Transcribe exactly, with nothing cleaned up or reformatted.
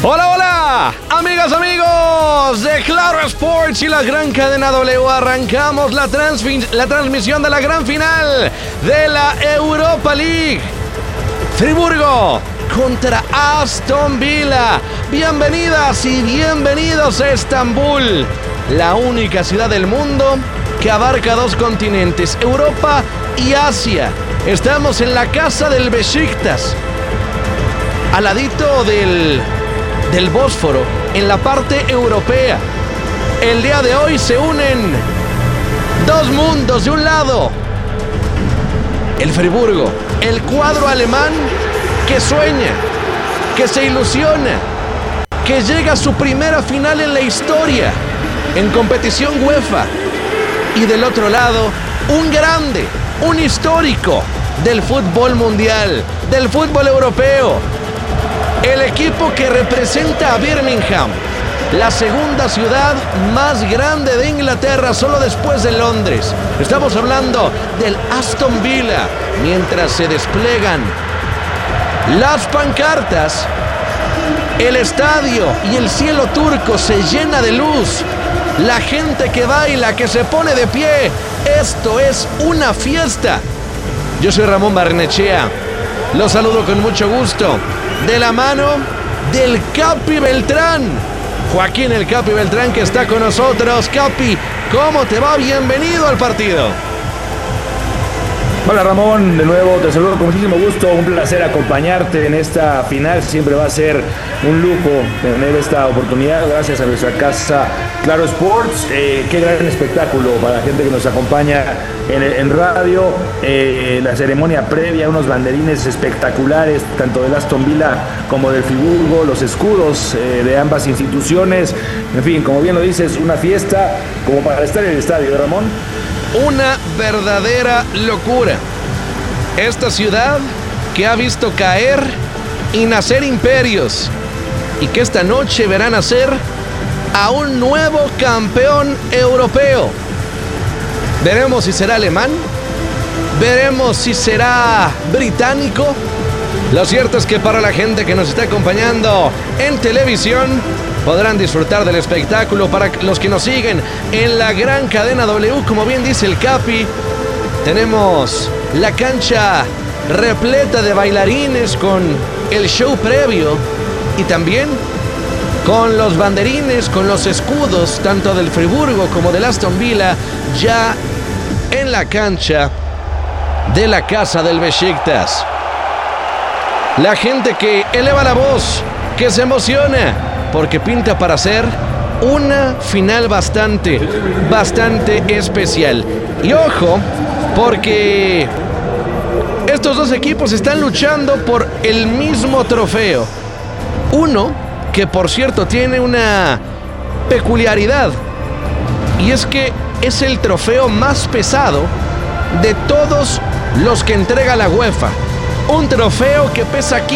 Hola, hola, amigas, amigos de Claro Sports y la gran cadena W. Arrancamos la, transfi- la transmisión de la gran final de la Europa League. Friburgo contra Aston Villa. Bienvenidas y bienvenidos a Estambul, la única ciudad del mundo que abarca dos continentes, Europa y Asia. Estamos en la casa del Beşiktaş, al ladito del... del Bósforo, en la parte europea. El día de hoy se unen dos mundos. De un lado, el Friburgo, el cuadro alemán que sueña, que se ilusiona, que llega a su primera final en la historia en competición UEFA. Y del otro lado, un grande, un histórico del fútbol mundial, del fútbol europeo. El equipo que representa a Birmingham, la segunda ciudad más grande de Inglaterra, solo después de Londres. Estamos hablando del Aston Villa. Mientras se desplegan las pancartas, el estadio y el cielo turco se llena de luz. La gente que baila, que se pone de pie. Esto es una fiesta. Yo soy Ramón Barnechea. Los saludo con mucho gusto, de la mano del Capi Beltrán, Joaquín el Capi Beltrán, que está con nosotros. Capi, ¿cómo te va? Bienvenido al partido. Hola Ramón, de nuevo te saludo con muchísimo gusto, un placer acompañarte en esta final. Siempre va a ser un lujo tener esta oportunidad gracias a nuestra casa Claro Sports. Eh, qué gran espectáculo para la gente que nos acompaña en, en radio. Eh, la ceremonia previa, unos banderines espectaculares, tanto del Aston Villa como del Friburgo, los escudos eh, de ambas instituciones. En fin, como bien lo dices, una fiesta como para estar en el estadio, Ramón. Una verdadera locura. Esta ciudad que ha visto caer y nacer imperios, y que esta noche verá nacer a un nuevo campeón europeo. Veremos si será alemán, veremos si será británico. Lo cierto es que para la gente que nos está acompañando en televisión, podrán disfrutar del espectáculo. Para los que nos siguen en la gran cadena W, como bien dice el Capi, tenemos la cancha repleta de bailarines con el show previo y también con los banderines, con los escudos, tanto del Friburgo como del Aston Villa, ya en la cancha de la casa del Beşiktaş. La gente que eleva la voz, que se emociona, porque pinta para ser una final bastante, bastante especial. Y ojo, porque estos dos equipos están luchando por el mismo trofeo. Uno, que por cierto tiene una peculiaridad, y es que es el trofeo más pesado de todos los que entrega la UEFA. Un trofeo que pesa